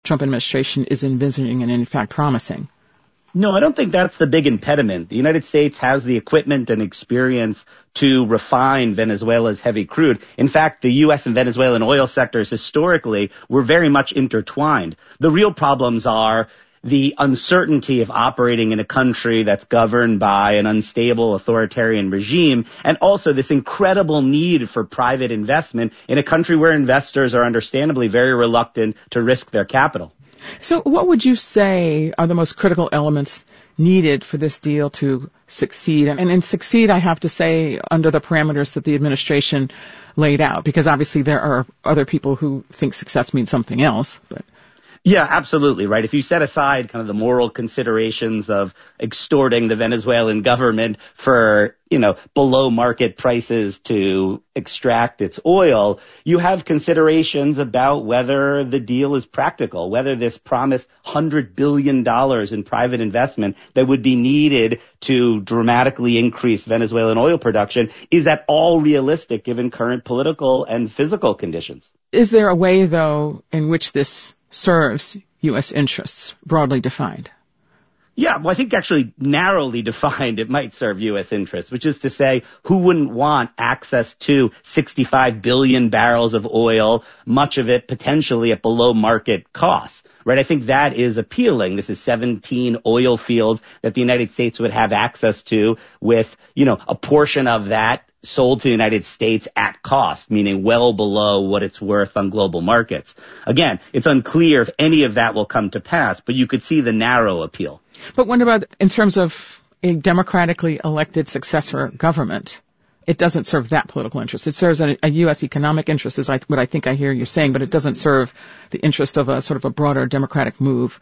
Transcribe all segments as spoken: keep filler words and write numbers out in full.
Trump administration is envisioning and in fact promising. No, I don't think that's the big impediment. The United States has the equipment and experience to refine Venezuela's heavy crude. In fact, the U S and Venezuelan oil sectors historically were very much intertwined. The real problems are the uncertainty of operating in a country that's governed by an unstable authoritarian regime, and also this incredible need for private investment in a country where investors are understandably very reluctant to risk their capital. So what would you say are the most critical elements needed for this deal to succeed? And in succeed, I have to say, under the parameters that the administration laid out, because obviously there are other people who think success means something else. But yeah, absolutely, right. If you set aside kind of the moral considerations of extorting the Venezuelan government for, you know, below market prices to extract its oil, you have considerations about whether the deal is practical, whether this promised one hundred billion dollars in private investment that would be needed to dramatically increase Venezuelan oil production is at all realistic given current political and physical conditions. Is there a way, though, in which this serves U S interests, broadly defined? Yeah, well, I think actually narrowly defined it might serve U S interests, which is to say, who wouldn't want access to sixty-five billion barrels of oil, much of it potentially at below market costs, right? I think that is appealing. This is seventeen oil fields that the United States would have access to with, you know, a portion of that sold to the United States at cost, meaning well below what it's worth on global markets. Again, it's unclear if any of that will come to pass, but you could see the narrow appeal. But what about in terms of a democratically elected successor government? It doesn't serve that political interest. It serves a, a U S economic interest, is what I think I hear you saying, but it doesn't serve the interest of a sort of a broader democratic move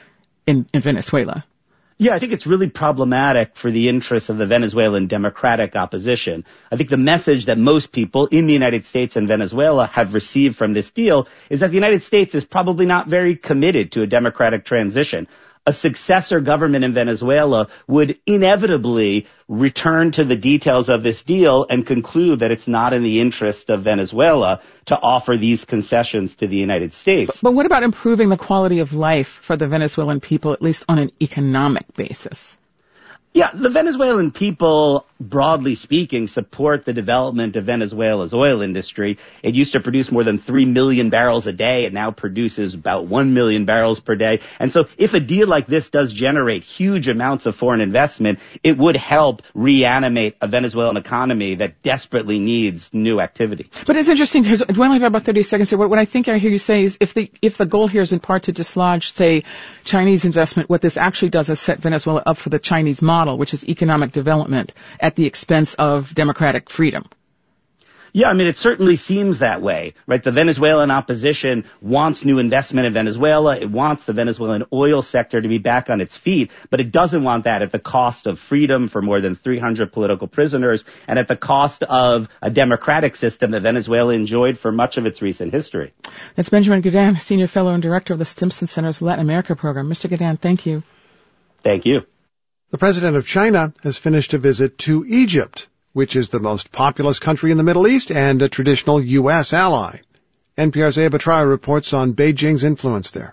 in, in Venezuela. Yeah, I think it's really problematic for the interests of the Venezuelan democratic opposition. I think the message that most people in the United States and Venezuela have received from this deal is that the United States is probably not very committed to a democratic transition. A successor government in Venezuela would inevitably return to the details of this deal and conclude that it's not in the interest of Venezuela to offer these concessions to the United States. But, but what about improving the quality of life for the Venezuelan people, at least on an economic basis? Yeah, the Venezuelan people, broadly speaking, support the development of Venezuela's oil industry. It used to produce more than three million barrels a day. It now produces about one million barrels per day. And so if a deal like this does generate huge amounts of foreign investment, it would help reanimate a Venezuelan economy that desperately needs new activity. But it's interesting because we only have about thirty seconds here. What, what I think I hear you say is if the, if the goal here is in part to dislodge, say, Chinese investment, what this actually does is set Venezuela up for the Chinese model, which is economic development at the expense of democratic freedom. Yeah, I mean, it certainly seems that way, right? The Venezuelan opposition wants new investment in Venezuela. It wants the Venezuelan oil sector to be back on its feet, but it doesn't want that at the cost of freedom for more than three hundred political prisoners and at the cost of a democratic system that Venezuela enjoyed for much of its recent history. That's Benjamin Gadan, Senior Fellow and Director of the Stimson Center's Latin America Program. Mister Gadan, thank you. Thank you. The president of China has finished a visit to Egypt, which is the most populous country in the Middle East and a traditional U S ally. N P R's Aya Batraya reports on Beijing's influence there.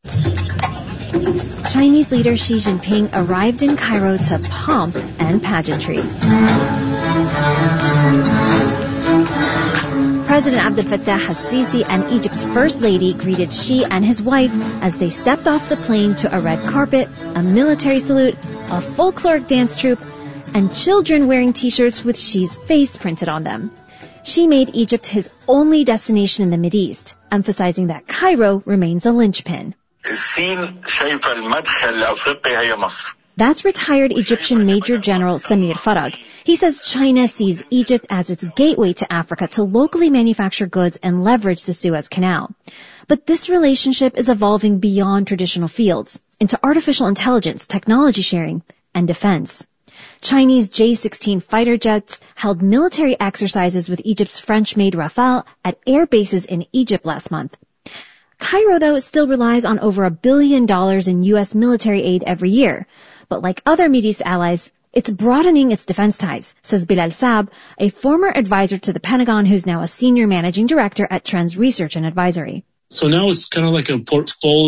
Chinese leader Xi Jinping arrived in Cairo to pomp and pageantry. President Abdel Fattah al-Sisi and Egypt's First Lady greeted Xi and his wife as they stepped off the plane to a red carpet, a military salute, a folkloric dance troupe, and children wearing T-shirts with Xi's face printed on them. Xi made Egypt his only destination in the Mideast, emphasizing that Cairo remains a linchpin. That's retired Egyptian Major General Samir Farag. He says China sees Egypt as its gateway to Africa to locally manufacture goods and leverage the Suez Canal. But this relationship is evolving beyond traditional fields, into artificial intelligence, technology sharing, and defense. Chinese J sixteen fighter jets held military exercises with Egypt's French-made Rafale at air bases in Egypt last month. Cairo, though, still relies on over a billion dollars in U S military aid every year. But like other Mideast allies, it's broadening its defense ties, says Bilal Saab, a former advisor to the Pentagon who's now a senior managing director at Trends Research and Advisory. So now it's kind of like a portfolio